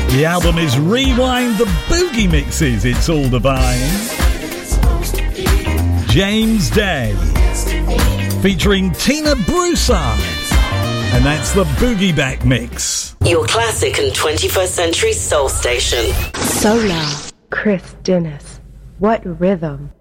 The album is Rewind the Boogie Mixes, It's All Divine. James Day, featuring Tina Broussard, and that's the Boogie Back Mix. Your classic and 21st century soul station. Solar. Chris Dennis. What rhythm?